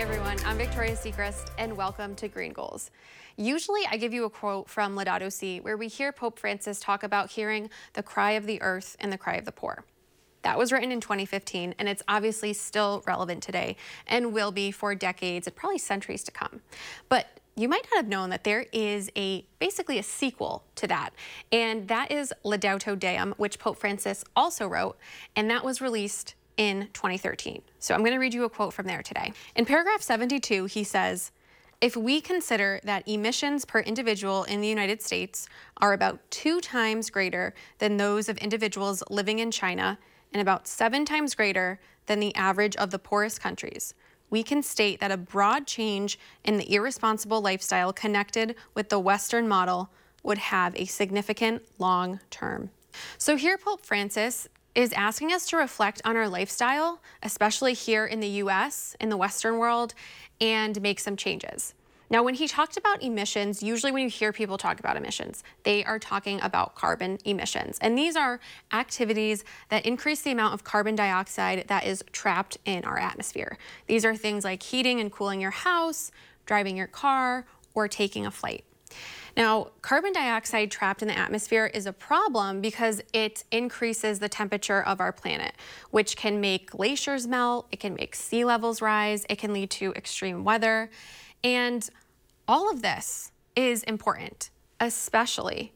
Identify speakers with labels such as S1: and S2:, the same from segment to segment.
S1: everyone, I'm Victoria Sechrist, and welcome to Green Goals. Usually I give you a quote from Laudato Si, where we hear Pope Francis talk about hearing the cry of the earth and the cry of the poor. That was written in 2015, and it's obviously still relevant today and will be for decades and probably centuries to come. But you might not have known that there is basically a sequel to that, and that is Laudato Deum, which Pope Francis also wrote, and that was released in 2013. So I'm going to read you a quote from there today. In paragraph 72, he says, "If we consider that emissions per individual in the United States are about 2 times greater than those of individuals living in China and about 7 times greater than the average of the poorest countries, we can state that a broad change in the irresponsible lifestyle connected with the Western model would have a significant long-term." So here Pope Francis is asking us to reflect on our lifestyle, especially here in the US, in the Western world, and make some changes. Now, when he talked about emissions, usually when you hear people talk about emissions, they are talking about carbon emissions. And these are activities that increase the amount of carbon dioxide that is trapped in our atmosphere. These are things like heating and cooling your house, driving your car, or taking a flight. Now, carbon dioxide trapped in the atmosphere is a problem because it increases the temperature of our planet, which can make glaciers melt, it can make sea levels rise, it can lead to extreme weather. And all of this is important, especially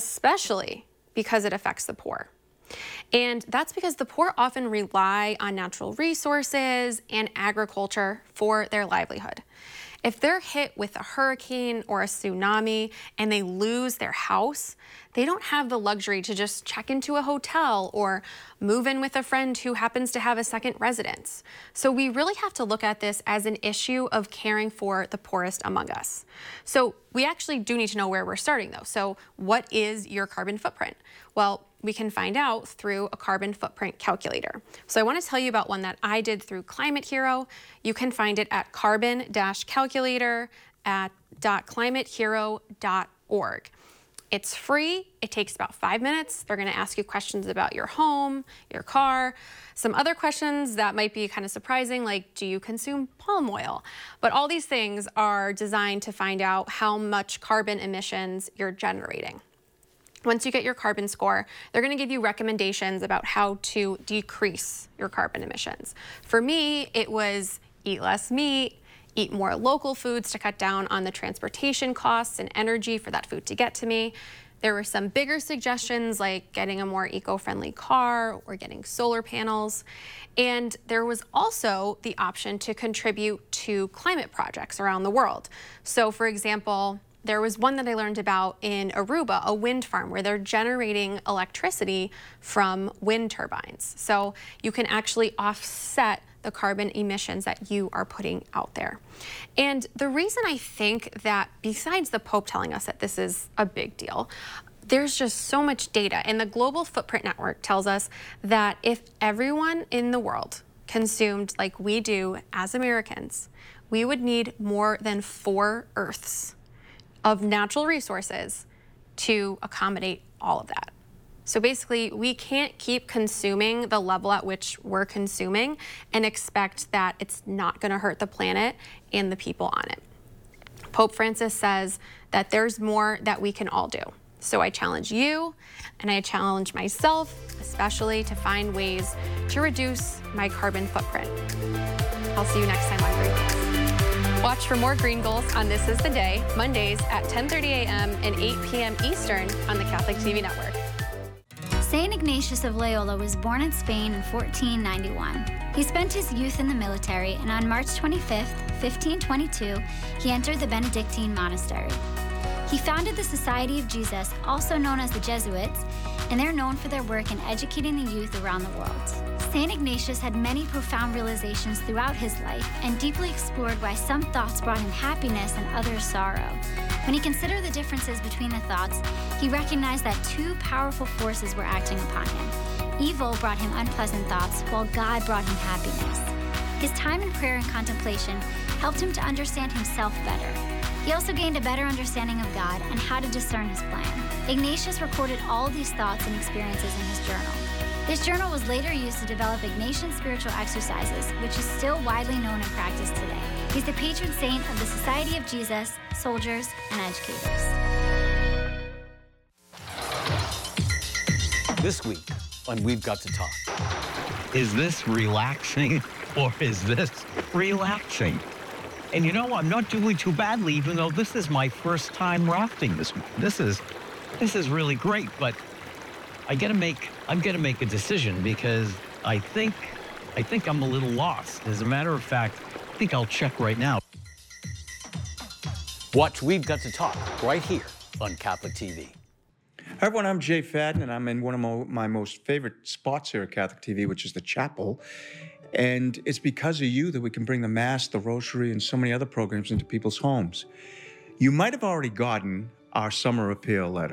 S1: because it affects the poor. And that's because the poor often rely on natural resources and agriculture for their livelihood. If they're hit with a hurricane or a tsunami and they lose their house, they don't have the luxury to just check into a hotel or move in with a friend who happens to have a second residence. So we really have to look at this as an issue of caring for the poorest among us. So we actually do need to know where we're starting though. So what is your carbon footprint? Well, we can find out through a carbon footprint calculator. So I want to tell you about one that I did through Climate Hero. You can find it at carbon-calculator at .climatehero.org. It's free. It takes about 5 minutes. They're going to ask you questions about your home, your car, some other questions that might be kind of surprising, like do you consume palm oil? But all these things are designed to find out how much carbon emissions you're generating. Once you get your carbon score, they're going to give you recommendations about how to decrease your carbon emissions. For me, it was eat less meat, eat more local foods to cut down on the transportation costs and energy for that food to get to me. There were some bigger suggestions like getting a more eco-friendly car or getting solar panels. And there was also the option to contribute to climate projects around the world. So for example, there was one that I learned about in Aruba, a wind farm where they're generating electricity from wind turbines. So you can actually offset the carbon emissions that you are putting out there. And the reason I think that, besides the Pope telling us that this is a big deal, there's just so much data. And the Global Footprint Network tells us that if everyone in the world consumed like we do as Americans, we would need more than 4 Earths of natural resources to accommodate all of that. So basically, we can't keep consuming the level at which we're consuming and expect that it's not going to hurt the planet and the people on it. Pope Francis says that there's more that we can all do. So I challenge you and I challenge myself, especially to find ways to reduce my carbon footprint. I'll see you next time on Green Goals. Watch for more Green Goals on This Is the Day, Mondays at 10:30 a.m. and 8 p.m. Eastern on the Catholic TV Network.
S2: St. Ignatius of Loyola was born in Spain in 1491. He spent his youth in the military, and on March 25, 1522, he entered the Benedictine monastery. He founded the Society of Jesus, also known as the Jesuits, and they're known for their work in educating the youth around the world. St. Ignatius had many profound realizations throughout his life and deeply explored why some thoughts brought him happiness and others sorrow. When he considered the differences between the thoughts, he recognized that 2 powerful forces were acting upon him. Evil brought him unpleasant thoughts, while God brought him happiness. His time in prayer and contemplation helped him to understand himself better. He also gained a better understanding of God and how to discern his plan. Ignatius recorded all these thoughts and experiences in his journal. This journal was later used to develop Ignatian spiritual exercises, which is still widely known and practiced today. He's the patron saint of the Society of Jesus, soldiers, and educators.
S3: This week on We've Got to Talk.
S4: Is this relaxing or is this relapsing? And you know, I'm not doing too badly, even though this is my first time rafting this morning. This is really great, but I'm gonna make a decision because I think I'm a little lost. As a matter of fact, I think I'll check right now.
S3: Watch We've Got to Talk right here on Catholic TV.
S5: Hi everyone, I'm Jay Fadden, and I'm in one of my most favorite spots here at Catholic TV, which is the chapel. And it's because of you that we can bring the Mass, the Rosary, and so many other programs into people's homes. You might have already gotten our summer appeal letter.